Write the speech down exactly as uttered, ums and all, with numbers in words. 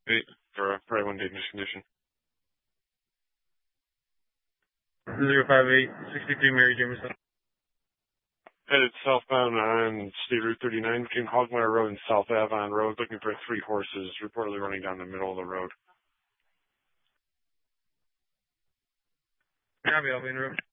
Eight for probably one dangerous condition. Zero five eight sixty-three Mary Jamerson. Headed southbound on State Route thirty-nine between Hogmeyer Road and South Avon Road, looking for three horses reportedly running down the middle of the road. Copy, I'll be in route.